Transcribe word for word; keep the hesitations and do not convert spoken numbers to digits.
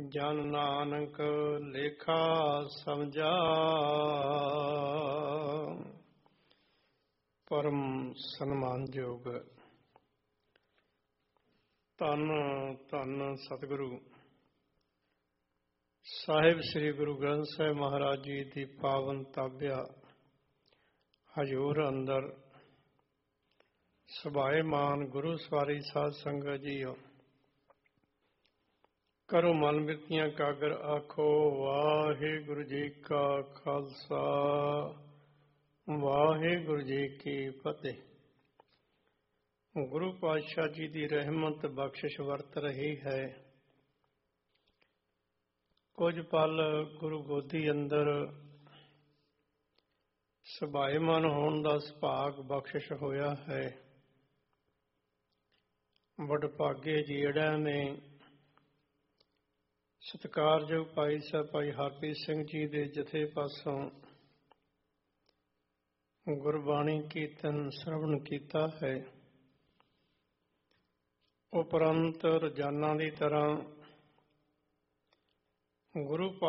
ਜਨ ਨਾਨਕ ਲੇਖਾ ਸਮਝਾ, ਪਰਮ ਸਨਮਾਨਯੋਗ ਧੰਨ ਧੰਨ ਸਤਿਗੁਰੂ ਸਾਹਿਬ ਸ੍ਰੀ ਗੁਰੂ ਗ੍ਰੰਥ ਸਾਹਿਬ ਮਹਾਰਾਜ ਜੀ ਦੀ ਪਾਵਨ ਤਾਬਿਆ ਹਜ਼ੂਰ ਅੰਦਰ ਸੁਭਾਏਮਾਨ ਗੁਰੂ ਸਵਾਰੀ ਸਾਧ ਸੰਗਤ ਜੀਓ, ਕਰੋ ਮਨ ਬਿਰਤੀਆਂ ਕਾਗਰ ਆਖੋ ਵਾਹਿਗੁਰੂ ਜੀ ਕਾ ਖਾਲਸਾ ਵਾਹਿਗੁਰੂ ਜੀ ਕੀ ਫਤਿਹ। ਗੁਰੂ ਪਾਤਸ਼ਾਹ ਜੀ ਦੀ ਰਹਿਮਤ ਬਖਸ਼ਿਸ਼ ਵਰਤ ਰਹੀ ਹੈ। ਕੁਝ ਪਲ ਗੁਰੂ ਗੋਦੀ ਅੰਦਰ ਸੁਭਾਏਮਾਨ ਹੋਣ ਦਾ ਸੁਭਾਗ ਬਖਸ਼ਿਸ਼ ਹੋਇਆ ਹੈ। ਵਡਭਾਗੇ ਜਿਹੜਿਆਂ ਨੇ ਸਤਿਕਾਰਯੋਗ ਭਾਈ ਸਾਹਿਬ ਭਾਈ ਹਰਪ੍ਰੀਤ ਸਿੰਘ ਜੀ ਦੇ ਜਥੇ ਪਾਸੋਂ ਗੁਰਬਾਣੀ ਕੀਰਤਨ ਸ਼ਰਵਣ ਕੀਤਾ ਹੈ, ਉਪਰੰਤ ਰੋਜ਼ਾਨਾ ਦੀ ਤਰ੍ਹਾਂ ਗੁਰੂ